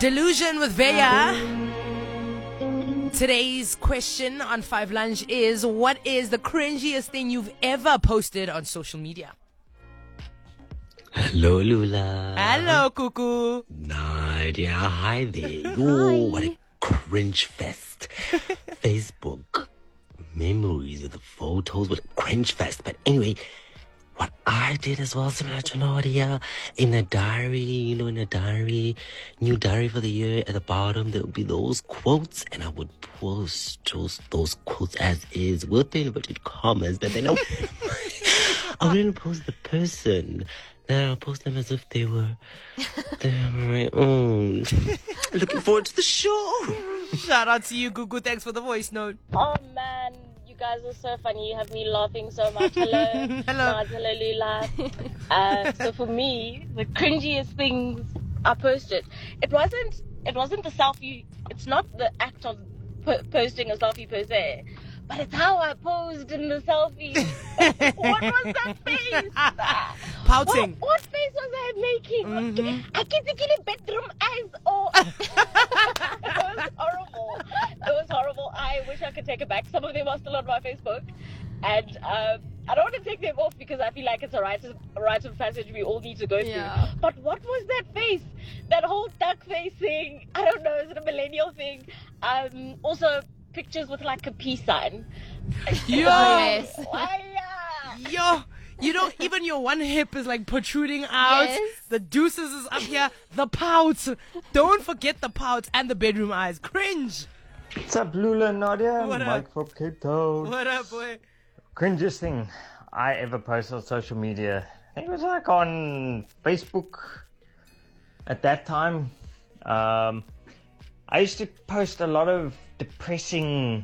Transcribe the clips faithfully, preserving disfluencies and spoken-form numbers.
Delusion with Veya. Today's question on Five Lunch is, what is the cringiest thing you've ever posted on social media? Hello, Lula. Hello, Cuckoo. Nadia, hi there. Yo, what a cringe fest. Facebook memories of the photos, what a cringe fest. But anyway, what I did as well, similar to Nadia, in a diary, you know, in a diary, new diary for the year, at the bottom, there would be those quotes, and I would post those, those quotes as is with the inverted commas, but then I, I wouldn't post the person. Then I'll post them as if they were, they were my own. Looking forward to the show. Shout out to you, Gugu. Thanks for the voice note. Oh man, you guys are so funny. You have me laughing so much. Hello. Hello. Maz, hello, Lula. Uh, so for me, the cringiest things I posted, it wasn't, it wasn't the selfie. It's not the act of po- posting a selfie per se, but it's how I posed in the selfie. What was that face? Pouting. What, what face was I making? Mm-hmm. I can't get bedroom eyes. Oh, it was horrible. It was horrible. I wish I could take it back. Some of them are still on my Facebook, and um, I don't want to take them off because I feel like it's a rite of, a rite of passage we all need to go Yeah. through. But what was that face? That whole duck face thing? I don't know. Is it a millennial thing? Um, also, pictures with like a peace sign. Yo. Yes. Why? Yo. You know, even your one hip is like protruding out. Yes. The deuces is up here. The pouts. Don't forget the pouts and the bedroom eyes. Cringe. What's up, Lula and Nadia? What up? Mike from Cape Town. What up, boy? Cringiest thing I ever posted on social media. I think it was like on Facebook at that time. Um, I used to post a lot of depressing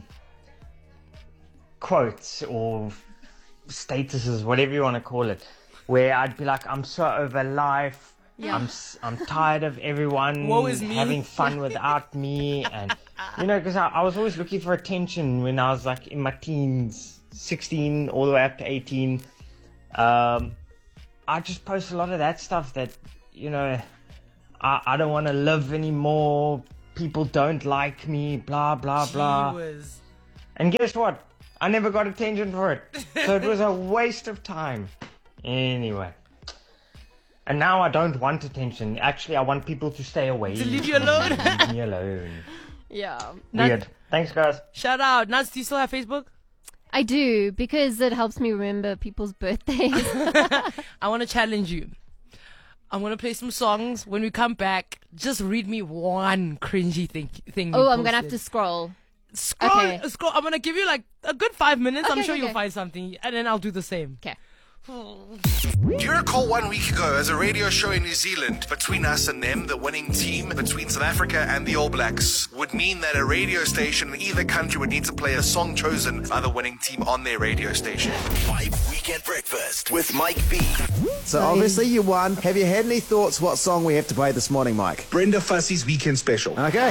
quotes or statuses, whatever you want to call it, where I'd be like, I'm so over life. Yeah. I'm s- I'm tired of everyone Woe is me. having fun without me, and you know, because I, I was always looking for attention when I was like in my teens, sixteen all the way up to eighteen. Um, I just post a lot of that stuff that, you know, I, I don't want to live anymore. People don't like me. Blah blah blah. Gee whiz. And guess what? I never got attention for it. So it was a waste of time. Anyway. And now I don't want attention. Actually, I want people to stay away. To leave you alone. Leave me alone. Yeah. Weird. Thanks, guys. Shout out. Nuts, do you still have Facebook? I do, because it helps me remember people's birthdays. I want to challenge you. I'm going to play some songs. When we come back, just read me one cringy thing. thing you Oh, I'm going to have to posted. scroll. Scroll, Okay. scroll. I'm going to give you like a good five minutes. I'm Okay, sure okay, you'll okay. find something. And then I'll do the same. Okay. Do you recall one week ago as a radio show in New Zealand, between us and them, the winning team between South Africa and the All Blacks would mean that a radio station in either country would need to play a song chosen by the winning team on their radio station? Five Weekend Breakfast with Mike V. So obviously you won. Have you had any thoughts what song we have to play this morning, Mike? Brenda Fussey's Weekend Special. Okay.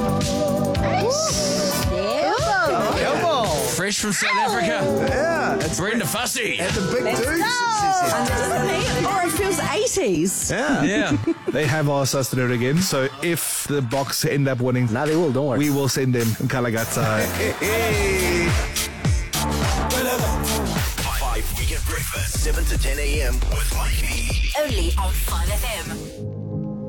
Fresh from South Africa. Yeah, it's Brenda Fussey. at the big dudes. Oh, it feels eighties. Yeah. Yeah. They have asked us to do it again, so if the box end up winning, No, they will, don't worry. we will send them in Kalagata. Five Weekend Breakfast, seven to ten a.m. with Mike V. Only on five F M.